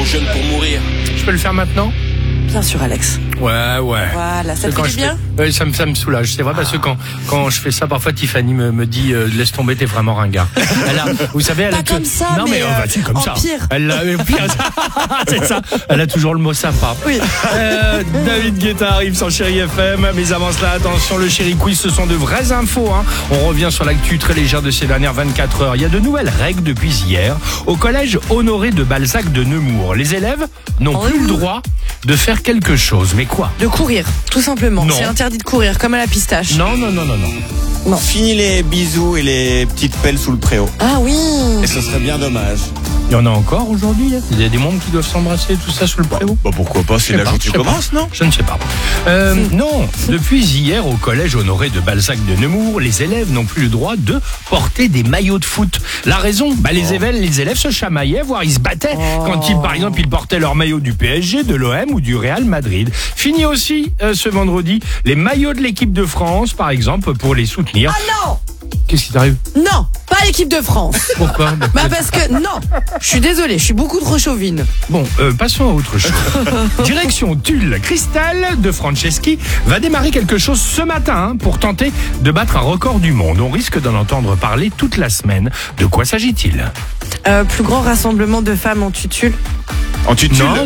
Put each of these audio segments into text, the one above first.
jeune pour mourir. Je peux le faire maintenant ? Bien sûr, Alex. Ouais. Voilà, ça te Quand fait je du bien ? fais- ça me soulage. C'est vrai parce que quand je fais ça, parfois Tiffany me dit laisse tomber, t'es vraiment ringard. Vous savez, elle Pas a comme ça, non mais c'est comme en ça. pire. Elle a pire. C'est ça. Elle a toujours le mot sympa. Oui. David Guetta arrive sur Chéri FM. Mais avant cela, attention, le Chéri Quiz, ce sont de vraies infos. On revient sur l'actu très légère de ces dernières 24 heures. Il y a de nouvelles règles depuis hier au collège Honoré de Balzac de Nemours. Les élèves n'ont plus le droit de faire quelque chose. Mais quoi ? De courir, tout simplement. Non. C'est interdit de courir, comme à la pistache. Non. Fini les bisous et les petites pelles sous le préau. Ah oui. Et ce serait bien dommage. Il y en a encore aujourd'hui. Il y a des mondes qui doivent s'embrasser, tout ça sous le préau. Bah pourquoi pas, c'est Je sais là pas, que tu je sais commences, non? Je ne sais pas. Non, depuis hier au collège Honoré de Balzac de Nemours, les élèves n'ont plus le droit de porter des maillots de foot. La raison, les élèves se chamaillaient, voire ils se battaient quand par exemple, ils portaient leur maillot du PSG, de l'OM ou du Real Madrid. Fini aussi ce vendredi les maillots de l'équipe de France, par exemple, pour les soutenir. Ah non. Qu'est-ce qui t'arrive? Non, pas l'équipe de France. Pourquoi? Parce que non, je suis désolée, je suis beaucoup trop chauvine. Bon, passons à autre chose. Direction Tulle. Christelle de Franceschi va démarrer quelque chose ce matin pour tenter de battre un record du monde. On risque d'en entendre parler toute la semaine. De quoi s'agit-il? Plus grand rassemblement de femmes en tutule. En tutule? Non.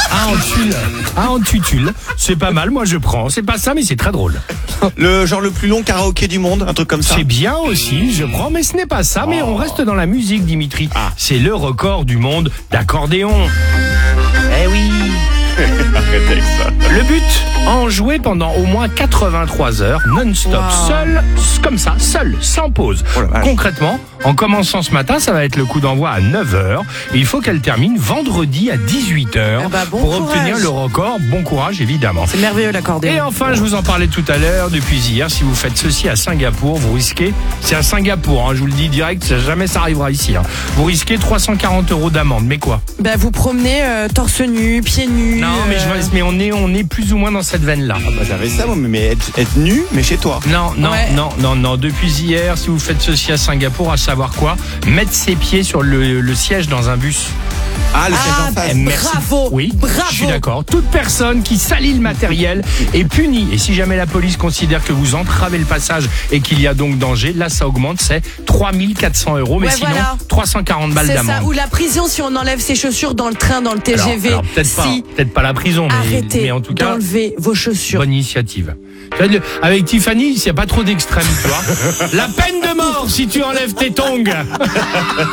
En tutule. C'est pas mal, moi je prends. C'est pas ça, mais c'est très drôle. Le plus long karaoké du monde, un truc comme ça. C'est bien aussi, je prends, mais ce n'est pas ça. Mais on reste dans la musique, Dimitri. C'est le record du monde d'accordéon. Eh oui. Arrêtez avec ça. Le but, en jouer pendant au moins 83 heures, non-stop, seul, comme ça, seul, sans pause. Oh la vache. Concrètement, en commençant ce matin, ça va être le coup d'envoi à 9h. Et il faut qu'elle termine vendredi à 18h bon pour courage. obtenir le record. Bon courage, évidemment. C'est merveilleux l'accordéon. Et enfin, je vous en parlais tout à l'heure, depuis hier, si vous faites ceci à Singapour, vous risquez, c'est à Singapour, je vous le dis direct, jamais ça arrivera ici, vous risquez 340 € d'amende. Mais quoi? Vous promenez torse nu, pieds nus. Non, mais on est plus ou moins dans cette veine-là. J'avais ça, moi, mais être nu, mais chez toi. Non. Depuis hier, si vous faites ceci à Singapour, à savoir quoi? Mettre ses pieds sur le siège dans un bus. Ah, le siège en face. Merci. Bravo. Oui, Bravo. je suis d'accord. Toute personne qui salit le matériel est punie. Et si jamais la police considère que vous entravez le passage et qu'il y a donc danger, là, ça augmente, c'est 3400 €. Mais sinon, voilà. 340 balles C'est d'amende. ça, ou la prison si on enlève ses chaussures dans le train, dans le TGV. Alors, peut-être pas la prison, Arrêtez mais en tout cas, d'enlever vos chaussures. bonne initiative. Avec Tiffany, il n'y a pas trop d'extrêmes, tu vois. La peine de mort si tu enlèves tes tongs.